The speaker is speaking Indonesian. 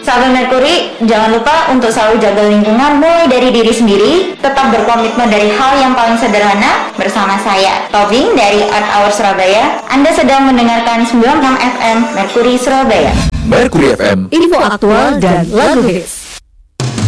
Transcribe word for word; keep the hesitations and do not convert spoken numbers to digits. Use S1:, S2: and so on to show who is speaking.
S1: Sahabat Merkuri, jangan lupa untuk selalu jaga lingkungan mulai dari diri sendiri, tetap berkomitmen dari hal yang paling sederhana. Bersama saya, Toving dari Art Hour Surabaya. Anda sedang mendengarkan sembilan puluh enam F M Merkuri Surabaya.
S2: Merkuri F M,
S3: info aktual dan lagu hits.